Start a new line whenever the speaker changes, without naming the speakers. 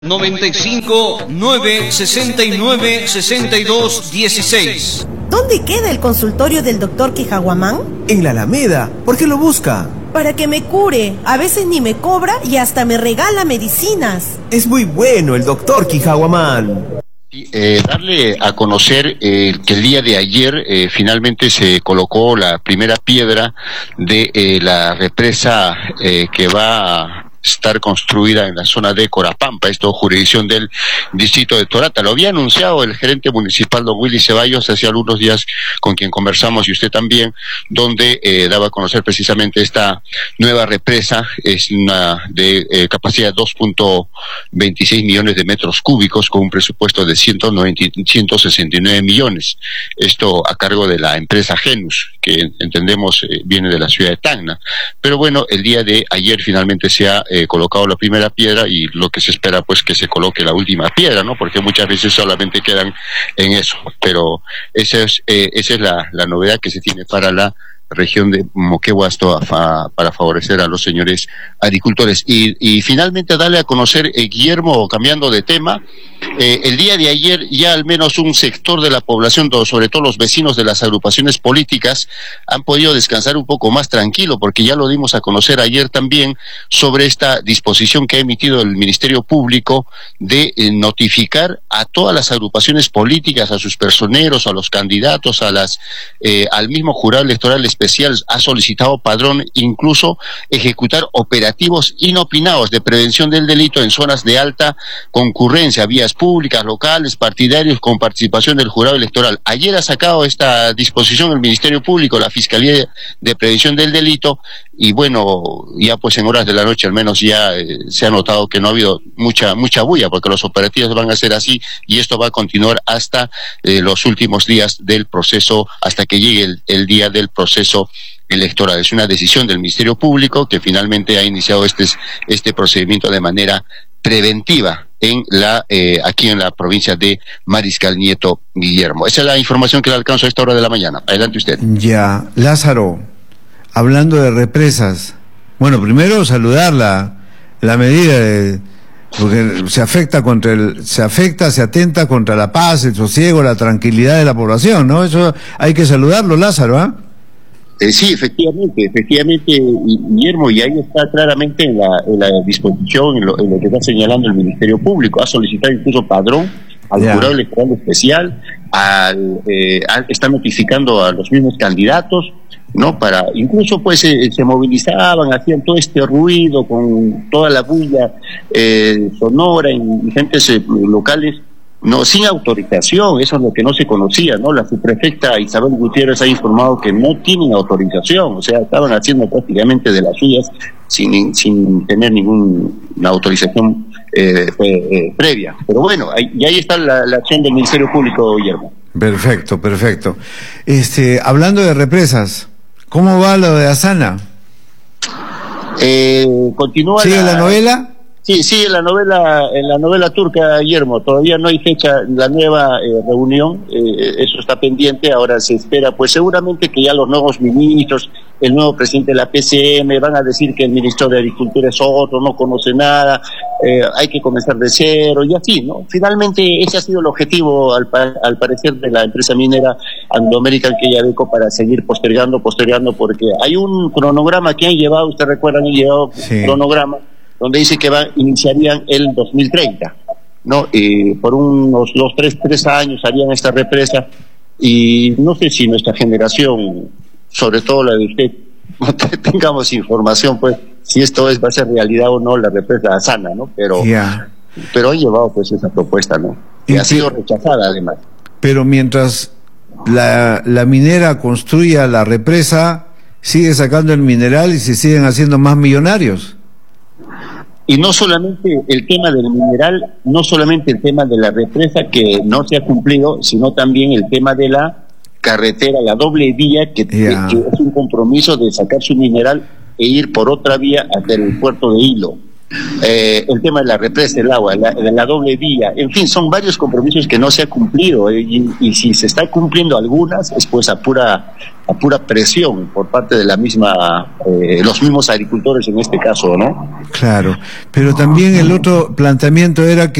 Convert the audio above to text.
95 9 69 62 16.
¿Dónde queda el consultorio del doctor Quijaguamán?
En la Alameda. ¿Por qué lo busca?
Para que me cure. A veces ni me cobra y hasta me regala medicinas.
Es muy bueno el doctor Quijaguamán.
Darle a conocer que el día de ayer finalmente se colocó la primera piedra de la represa que va a estar construida en la zona de Corapampa, esto jurisdicción del distrito de Torata. Lo había anunciado el gerente municipal, don Willy Ceballos, hace algunos días, con quien conversamos y usted también, donde daba a conocer precisamente esta nueva represa. Es una de capacidad de 2.26 millones de metros cúbicos con un presupuesto de 169 millones. Esto a cargo de la empresa Genus, que entendemos viene de la ciudad de Tacna. Pero bueno, el día de ayer finalmente se ha colocado la primera piedra y lo que se espera pues que se coloque la última piedra, ¿no? Porque muchas veces solamente quedan en eso. Pero esa es la novedad que se tiene para la región de Moquegua para favorecer a los señores agricultores. Y finalmente darle a conocer, Guillermo, cambiando de tema, el día de ayer ya al menos un sector de la población, sobre todo los vecinos de las agrupaciones políticas, han podido descansar un poco más tranquilo, porque ya lo dimos a conocer ayer también sobre esta disposición que ha emitido el Ministerio Público de notificar a todas las agrupaciones políticas, a sus personeros, a los candidatos, al mismo jurado electoral especial. Ha solicitado padrón, incluso ejecutar operativos inopinados de prevención del delito en zonas de alta concurrencia, vías públicas, locales, partidarios, con participación del jurado electoral. Ayer ha sacado esta disposición el Ministerio Público, la Fiscalía de Prevención del Delito, y bueno, ya pues en horas de la noche al menos ya se ha notado que no ha habido mucha bulla, porque los operativos van a ser así, y esto va a continuar hasta los últimos días del proceso, hasta que llegue el día del proceso electoral. Es una decisión del Ministerio Público que finalmente ha iniciado este procedimiento de manera preventiva aquí en la provincia de Mariscal Nieto, Guillermo. Esa es la información que le alcanzo a esta hora de la mañana. Adelante usted.
Ya, Lázaro, hablando de represas, bueno, primero saludar la medida porque se atenta contra la paz, el sosiego, la tranquilidad de la población, ¿no? Eso hay que saludarlo, Lázaro, ¿ah?
Sí, efectivamente, Guillermo, y ahí está claramente en la disposición, en lo que está señalando el Ministerio Público. Ha solicitado incluso padrón al jurado electoral especial, está notificando a los mismos candidatos, ¿no? Para, incluso pues se movilizaban, hacían todo este ruido con toda la bulla sonora en diferentes locales, no, sin autorización. Eso es lo que no se conocía, ¿no? La subprefecta Isabel Gutiérrez ha informado que no tienen autorización, o sea, estaban haciendo prácticamente de las suyas sin tener ninguna autorización previa. Pero bueno, ahí está la acción del Ministerio Público, Guillermo.
Perfecto. Hablando de represas, ¿cómo va lo de Asana?
Continúa.
¿Sigue la novela?
Sí, en la novela turca, Guillermo. Todavía no hay fecha la nueva reunión, eso está pendiente. Ahora se espera, pues seguramente que ya los nuevos ministros, el nuevo presidente de la PCM van a decir que el ministro de Agricultura es otro, no conoce nada, hay que comenzar de cero y así, ¿no? Finalmente ese ha sido el objetivo, al parecer, de la empresa minera Anglo American Quellaveco, para seguir postergando, porque hay un cronograma que han llevado, usted recuerda, han llevado un cronograma donde dice que iniciarían el 2030, ¿no? Por unos 3 años harían esta represa, y no sé si nuestra generación, sobre todo la de usted, no tengamos información, pues, si esto va a ser realidad o no, la represa Asana, ¿no? Pero han llevado pues esa propuesta, ¿no? Y ha sido rechazada además.
Pero mientras la minera construya la represa, sigue sacando el mineral y se siguen haciendo más millonarios.
Y no solamente el tema del mineral, no solamente el tema de la represa que no se ha cumplido, sino también el tema de la carretera, la doble vía, que es un compromiso de sacar su mineral e ir por otra vía hasta el puerto de Hilo. el tema de la represa del agua, la doble vía, en fin, son varios compromisos que no se ha cumplido, y si se está cumpliendo algunas es pues a pura presión por parte de la misma, los mismos agricultores en este caso, ¿no?
Claro, pero también el otro planteamiento era que